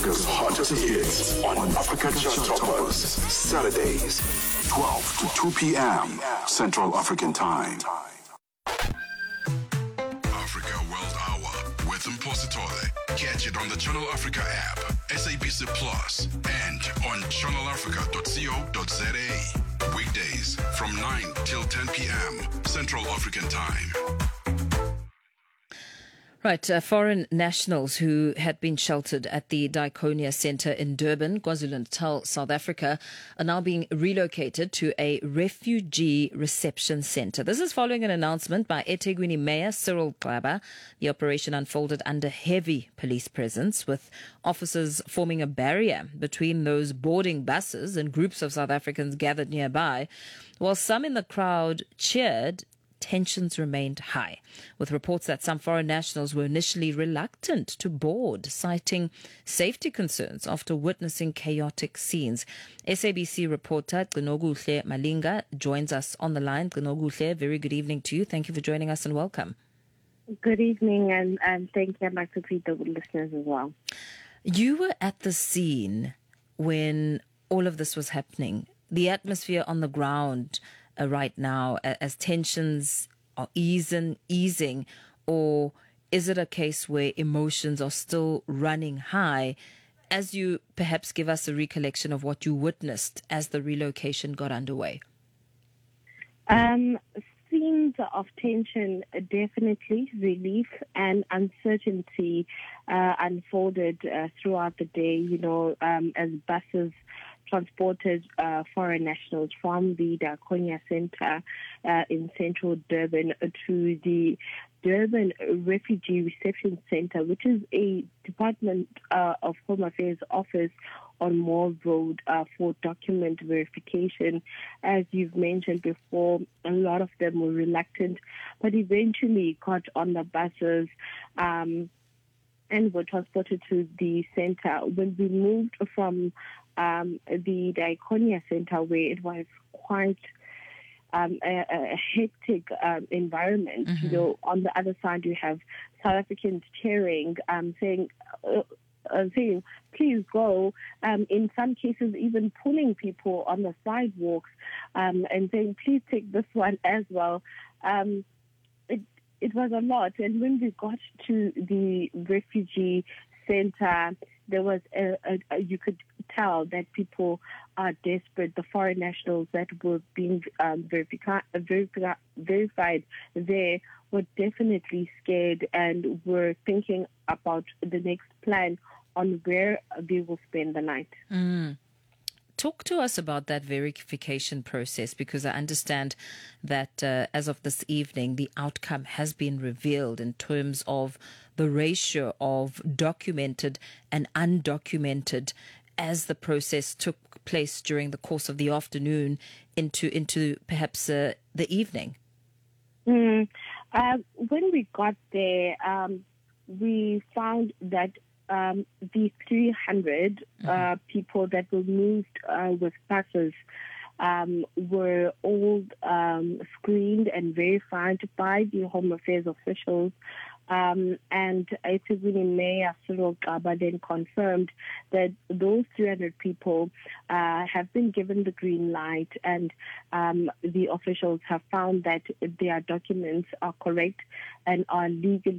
Africa's hottest hits on Africa Chart Toppers. Saturdays, 12 to 2 p.m. Central African Time. Africa World Hour with Mpositole. Catch it on the Channel Africa app, SABC Plus, and on channelafrica.co.za. Weekdays from 9 till 10 p.m. Central African Time. Right, foreign nationals who had been sheltered at the Diakonia Centre in Durban, KwaZulu-Natal, South Africa, are now being relocated to a refugee reception centre. This is following an announcement by eThekwini Mayor Cyril Xaba. The operation unfolded under heavy police presence, with officers forming a barrier between those boarding buses and groups of South Africans gathered nearby. While some in the crowd cheered, tensions remained high, with reports that some foreign nationals were initially reluctant to board, citing safety concerns after witnessing chaotic scenes. SABC reporter Gcinokuhle Malinga joins us on the line. Gcinokuhle, very good evening to you. Thank you for joining us and welcome. Good evening, and thank you. I'd like to greet the listeners as well. You were at the scene when all of this was happening. The atmosphere on the ground right now, as tensions are easing, or is it a case where emotions are still running high? As you perhaps give us a recollection of what you witnessed as the relocation got underway. Scenes of tension, definitely relief and uncertainty unfolded throughout the day, as buses transported foreign nationals from the Diakonia Centre in central Durban to the Durban Refugee Reception Centre, which is a Department of Home Affairs office on Mall Road for document verification. As you've mentioned before, a lot of them were reluctant, but eventually got on the buses and were transported to the centre. When we moved from the Diakonia Centre, where it was quite a hectic environment. Mm-hmm. On the other side, you have South Africans cheering, saying, please go. In some cases, even pulling people on the sidewalks and saying, please take this one as well. It was a lot. And when we got to the refugee center, there was you could tell that people are desperate. The foreign nationals that were being verified there were definitely scared and were thinking about the next plan on where they will spend the night. Talk to us about that verification process, because I understand that as of this evening, the outcome has been revealed in terms of the ratio of documented and undocumented as the process took place during the course of the afternoon into perhaps the evening. When we got there, we found that the 300 people that were moved with buses were all screened and verified by the Home Affairs officials. And eThekwini Mayor Cyril Xaba then confirmed that those 300 people have been given the green light, and the officials have found that their documents are correct and are legally